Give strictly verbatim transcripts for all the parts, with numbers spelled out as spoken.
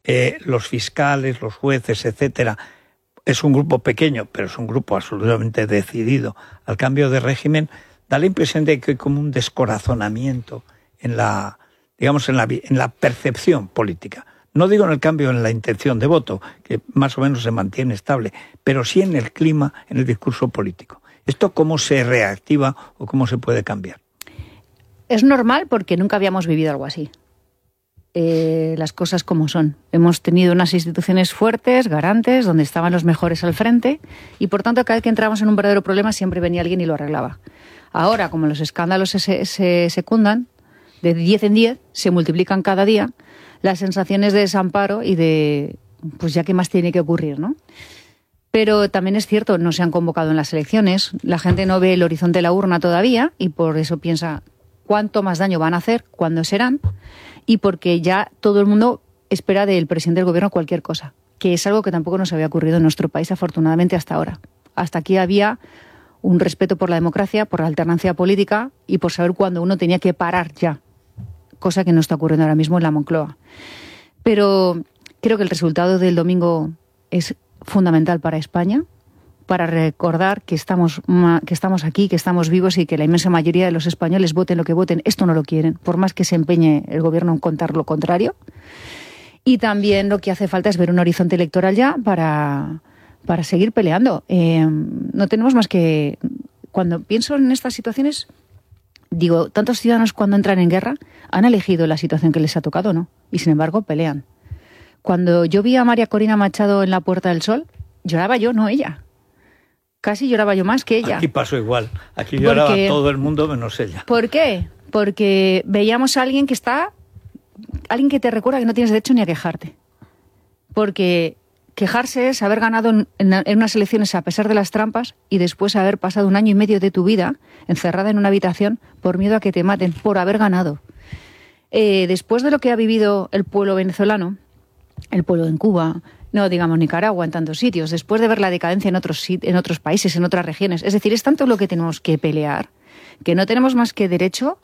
eh, los fiscales, los jueces, etcétera, es un grupo pequeño, pero es un grupo absolutamente decidido al cambio de régimen, da la impresión de que hay como un descorazonamiento en la, digamos, en la, en la percepción política. No digo en el cambio en la intención de voto, que más o menos se mantiene estable, pero sí en el clima, en el discurso político. ¿Esto cómo se reactiva o cómo se puede cambiar? Es normal porque nunca habíamos vivido algo así. Eh, las cosas como son. Hemos tenido unas instituciones fuertes, garantes, donde estaban los mejores al frente, y por tanto cada vez que entrábamos en un verdadero problema siempre venía alguien y lo arreglaba. Ahora, como los escándalos se, se secundan, de diez en diez, se multiplican cada día, las sensaciones de desamparo y de, pues ya qué más tiene que ocurrir, ¿no? Pero también es cierto, no se han convocado en las elecciones, la gente no ve el horizonte de la urna todavía y por eso piensa cuánto más daño van a hacer, cuándo serán, y porque ya todo el mundo espera del presidente del gobierno cualquier cosa, que es algo que tampoco nos había ocurrido en nuestro país, afortunadamente, hasta ahora. Hasta aquí había un respeto por la democracia, por la alternancia política y por saber cuándo uno tenía que parar ya, cosa que no está ocurriendo ahora mismo en la Moncloa. Pero creo que el resultado del domingo es fundamental para España, para recordar que estamos, que estamos aquí, que estamos vivos y que la inmensa mayoría de los españoles, voten lo que voten, esto no lo quieren, por más que se empeñe el gobierno en contar lo contrario. Y también lo que hace falta es ver un horizonte electoral ya para, para seguir peleando. Eh, no tenemos más que... Cuando pienso en estas situaciones, digo, tantos ciudadanos cuando entran en guerra han elegido la situación que les ha tocado, ¿no? Y sin embargo pelean. Cuando yo vi a María Corina Machado en la Puerta del Sol, lloraba yo, no ella. Casi lloraba yo más que ella. Aquí pasó igual. Aquí lloraba Porque, todo el mundo menos ella. ¿Por qué? Porque veíamos a alguien que está... Alguien que te recuerda que no tienes derecho ni a quejarte. Porque quejarse es haber ganado en, en unas elecciones a pesar de las trampas y después haber pasado un año y medio de tu vida encerrada en una habitación por miedo a que te maten, por haber ganado. Eh, después de lo que ha vivido el pueblo venezolano, el pueblo en Cuba... No, digamos, Nicaragua, en tantos sitios, después de ver la decadencia en otros, en otros países, en otras regiones. Es decir, es tanto lo que tenemos que pelear que no tenemos más que derecho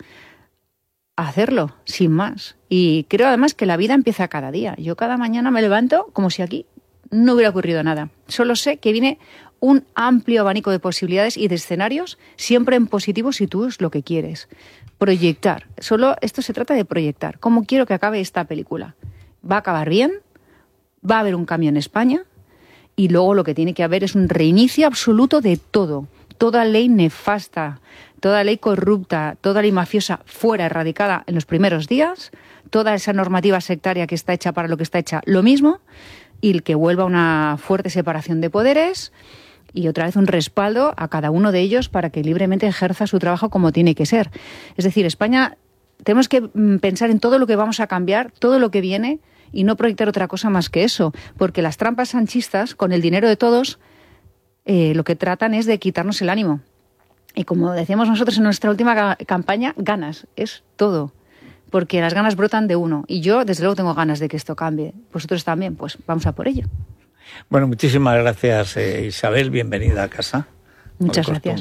a hacerlo, sin más. Y creo además que la vida empieza cada día. Yo cada mañana me levanto como si aquí no hubiera ocurrido nada. Solo sé que viene un amplio abanico de posibilidades y de escenarios, siempre en positivo si tú es lo que quieres. Proyectar. Solo esto se trata de proyectar. ¿Cómo quiero que acabe esta película? ¿Va a acabar bien? Va a haber un cambio en España y luego lo que tiene que haber es un reinicio absoluto de todo. Toda ley nefasta, toda ley corrupta, toda ley mafiosa fuera, erradicada en los primeros días, toda esa normativa sectaria que está hecha para lo que está hecha, lo mismo, y que vuelva una fuerte separación de poderes y otra vez un respaldo a cada uno de ellos para que libremente ejerza su trabajo como tiene que ser. Es decir, España, tenemos que pensar en todo lo que vamos a cambiar, todo lo que viene, y no proyectar otra cosa más que eso, porque las trampas sanchistas, con el dinero de todos, eh, lo que tratan es de quitarnos el ánimo. Y como decíamos nosotros en nuestra última ca- campaña, ganas, es todo, porque las ganas brotan de uno. Y yo, desde luego, tengo ganas de que esto cambie. Vosotros también, pues vamos a por ello. Bueno, muchísimas gracias, eh, Isabel, bienvenida a casa. Muchas gracias.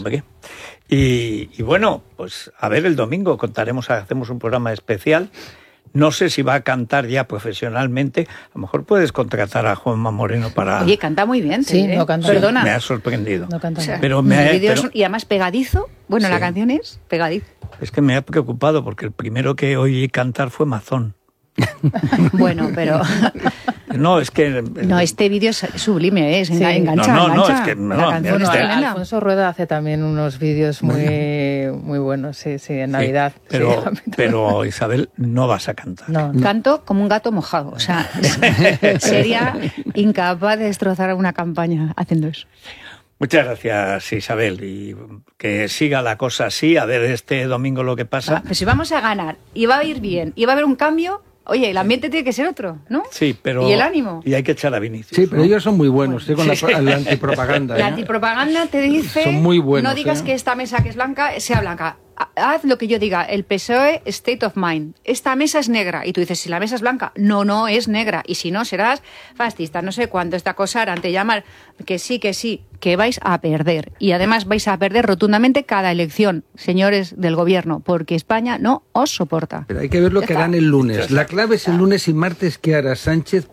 Y, y bueno, pues a ver el domingo, contaremos, hacemos un programa especial. No sé si va a cantar ya profesionalmente. A lo mejor puedes contratar a Juanma Moreno para... Oye, canta muy bien. Sí, ¿eh? no canta. Perdona. Me ha sorprendido. No canta. O sea, pero me ha, el vídeo pero, es- y además pegadizo. Bueno, Sí. la canción es pegadizo. es que me ha preocupado porque el primero que oí cantar fue Mazón. Bueno, pero... No, es que... No, este vídeo es sublime, ¿eh? Es enga- Sí. engancha, No, no, no, engancha. es que no, La no, canción mira, es este- tremenda. Alfonso Rueda hace también unos vídeos muy, muy buenos, sí, sí, en Navidad. Sí, pero, Sí. pero Isabel, no vas a cantar. No, no. Canto como un gato mojado. O sea, es- sería incapaz de destrozar una campaña haciendo eso. Muchas gracias, Isabel, y que siga la cosa así, a ver este domingo lo que pasa. Ah, pues si vamos a ganar y va a ir bien y va a haber un cambio, oye, el ambiente tiene que ser otro, ¿no? Sí, pero... ¿Y el ánimo? Y hay que echar a Vinicius. Sí, pero ¿no? ellos son muy buenos, ¿eh? Con la, la antipropaganda. La ¿eh? antipropaganda te dice, Son muy buenos, no digas ¿eh? que esta mesa que es blanca sea blanca. Haz lo que yo diga, el P S O E State of Mind. Esta mesa es negra. Y tú dices, si la mesa es blanca, no, no es negra. Y si no, serás fascista, no sé cuánto, esta cosa harán, te llaman, que sí, que sí, que vais a perder. Y además vais a perder rotundamente cada elección, señores del gobierno, porque España no os soporta. Pero hay que ver lo Ya que está. harán el lunes. La clave es el lunes y martes que hará Sánchez